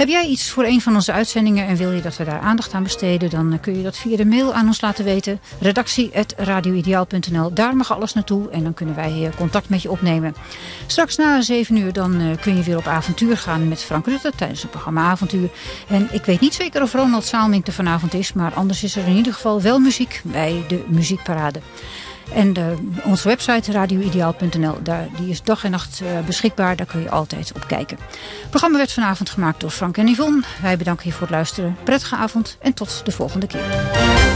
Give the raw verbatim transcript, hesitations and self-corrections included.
Heb jij iets voor een van onze uitzendingen en wil je dat we daar aandacht aan besteden? Dan kun je dat via de mail aan ons laten weten. redactie apenstaartje radioideaal punt n l. Daar mag alles naartoe en dan kunnen wij contact met je opnemen. Straks na zeven uur dan kun je weer op avontuur gaan met Frank Rutte tijdens het programma Avontuur. En ik weet niet zeker of Ronald Saalmink er vanavond is, maar anders is er in ieder geval wel muziek bij de muziekparade. En de, onze website radioideaal punt n l, daar, die is dag en nacht uh, beschikbaar. Daar kun je altijd op kijken. Het programma werd vanavond gemaakt door Frank en Yvonne. Wij bedanken je voor het luisteren. Prettige avond en tot de volgende keer.